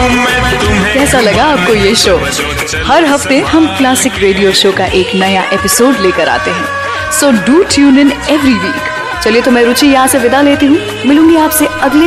कैसा लगा आपको ये शो? हर हफ्ते हम क्लासिक रेडियो शो का एक नया एपिसोड लेकर आते हैं। So do tune in every week. चलिए तो मैं रुचि यहाँ से विदा लेती हूँ। मिलूंगी आपसे अगले